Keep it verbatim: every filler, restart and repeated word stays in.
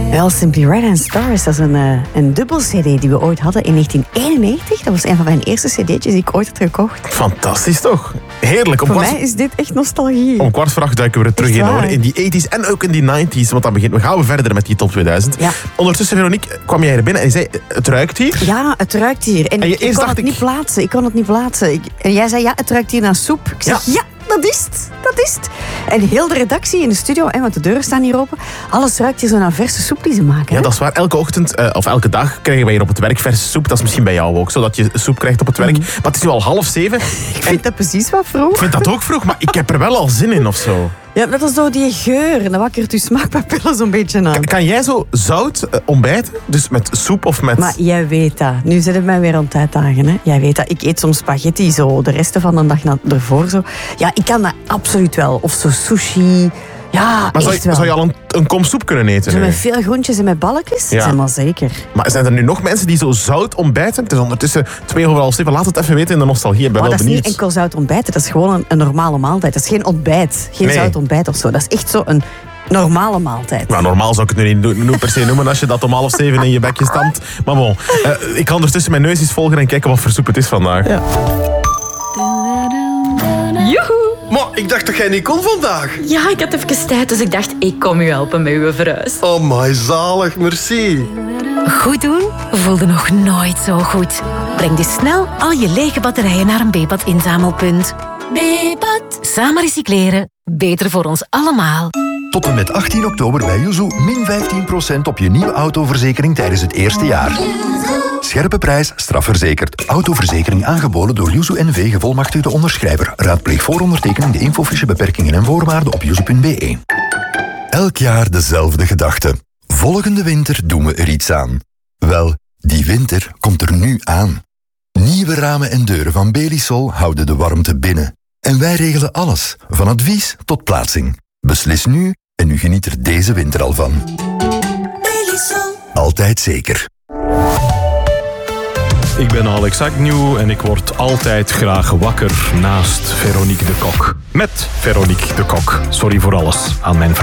Wel, Simply Red and Stars, dat is een, uh, een dubbel C D die we ooit hadden in negentien eenennegentig. Dat was een van mijn eerste cd'tjes die ik ooit had gekocht. Fantastisch toch? Heerlijk. Om Voor kwart... mij is dit echt nostalgie. Om kwart voor acht duiken we er terug in, hoor. In die tachtiger jaren en ook in die negentiger. Want dan begint, we gaan we verder met die top tweeduizend. Ja. Ondertussen, Veronique, kwam jij er binnen en je zei, het ruikt hier? Ja, het ruikt hier. En, en je, ik kon het ik... niet plaatsen. Ik kon het niet plaatsen. Ik... En jij zei, ja, het ruikt hier naar soep. Ik zeg, ja. ja. Dat is het, dat is het. En heel de redactie in de studio, hè, want de deuren staan hier open, alles ruikt hier zo naar verse soep die ze maken. Hè? Ja, dat is waar. Elke ochtend, uh, of elke dag, krijgen wij hier op het werk verse soep. Dat is misschien bij jou ook, zodat je soep krijgt op het werk. Mm. Maar het is nu al half zeven. Ik vind dat precies wat vroeg. Ik vind dat ook vroeg, maar ik heb er wel al zin in of zo. Ja, dat is zo die geur. En dan wakkert je smaakpapillen zo'n beetje aan. Kan, kan jij zo zout uh, ontbijten? Dus met soep of met... Maar jij weet dat. Nu zit het mij weer aan het uitdagen. Hè? Jij weet dat. Ik eet soms spaghetti zo de rest van de dag na, ervoor. Zo. Ja, ik kan dat absoluut wel. Of zo sushi. Ja, maar zou echt je, wel. zou je al een, een kom soep kunnen eten? Zo met veel groentjes en met balkjes? Ja. Zeg maar zeker. Maar zijn er nu nog mensen die zo zout ontbijten? Het is ondertussen twee over half zeven. Laat het even weten in de nostalgie. Ik ben maar wel dat benieuwd. is niet enkel zout ontbijten. Dat is gewoon een, een normale maaltijd. Dat is geen ontbijt. Geen nee. zout ontbijt of zo. Dat is echt zo een normale maaltijd. Nou, normaal zou ik het nu niet no- no- per se noemen als je dat om half zeven in je bekje stampt. Maar bon, uh, ik kan ondertussen mijn neus eens volgen en kijken wat voor soep het is vandaag. Ja. Joehoe! Maar ik dacht dat jij niet kon vandaag. Ja, ik had even tijd, dus ik dacht, ik kom u helpen met uw verhuis. Oh my, zalig, merci. Goed doen voelde nog nooit zo goed. Breng dus snel al je lege batterijen naar een B-pad inzamelpunt. B-pad. Samen recycleren. Beter voor ons allemaal. Tot en met achttien oktober bij Yuzu min vijftien procent op je nieuwe autoverzekering tijdens het eerste jaar. Scherpe prijs, strafverzekerd. Autoverzekering aangeboden door Yuzu N V, gevolmachtigde onderschrijver. Raadpleeg voor ondertekening de infofiche beperkingen en voorwaarden op yuzu punt b e. Elk jaar dezelfde gedachte. Volgende winter doen we er iets aan. Wel, die winter komt er nu aan. Nieuwe ramen en deuren van Belisol houden de warmte binnen. En wij regelen alles, van advies tot plaatsing. Beslis nu en u geniet er deze winter al van. Belisol. Altijd zeker. Ik ben Alex Agnew en ik word altijd graag wakker naast Veronique de Kok. Met Veronique de Kok. Sorry voor alles aan mijn